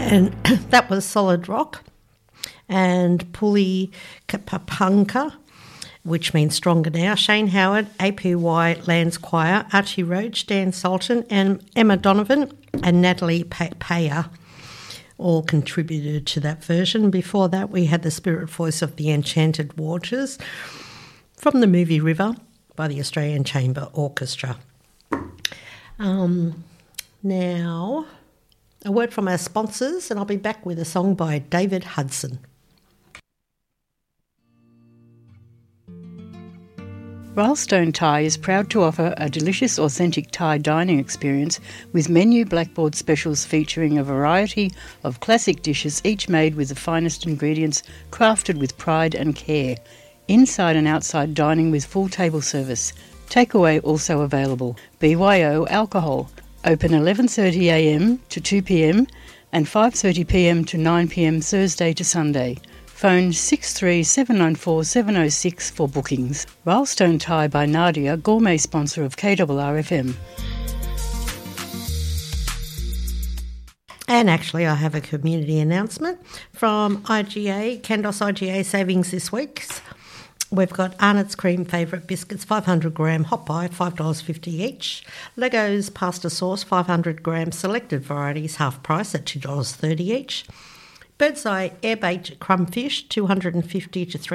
And that was Solid Rock and Puli Kapapunka, which means Stronger Now, Shane Howard, APY Lands Choir, Archie Roach, Dan Sultan, and Emma Donovan and Natalie Payer all contributed to that version. Before that, we had the spirit voice of the Enchanted Waters from the movie River by the Australian Chamber Orchestra. Now, a word from our sponsors, and I'll be back with a song by David Hudson. Rylestone Thai is proud to offer a delicious, authentic Thai dining experience with menu blackboard specials featuring a variety of classic dishes, each made with the finest ingredients, crafted with pride and care. Inside and outside dining with full table service. Takeaway also available. BYO alcohol. Open 11:30am to 2pm and 5:30pm to 9pm Thursday to Sunday. Phone 63794 706 for bookings. Rylestone Thai by Nadia, gourmet sponsor of KRRFM. And actually, I have a community announcement from IGA, Candos IGA Savings this week. We've got Arnott's Cream Favourite Biscuits, 500 gram hot buy, $5.50 each. Leggo's Pasta Sauce, 500 gram selected varieties, half price at $2.30 each. Birdseye Air Baked Crumb Fish, 250 to 3